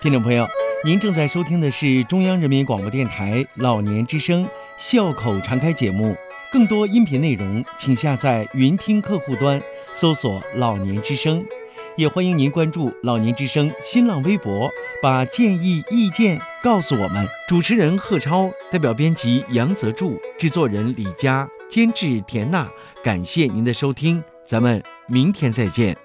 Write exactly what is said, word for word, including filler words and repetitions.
听众朋友，您正在收听的是中央人民广播电台老年之声笑口常开节目。更多音频内容，请下载云听客户端，搜索老年之声。也欢迎您关注老年之声新浪微博，把建议意见告诉我们。主持人贺超，代表编辑杨泽柱，制作人李佳，监制田娜。感谢您的收听，咱们明天再见。